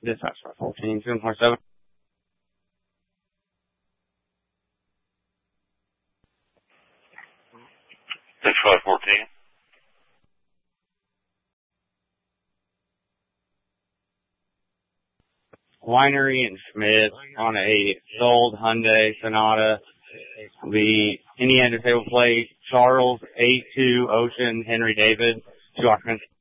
Dispatch 514, 747. Dispatch 514. Winery and Schmidt on a sold Hyundai Sonata. The Indiana disabled plate, Charles 82 Ocean Henry David, 2 occupants.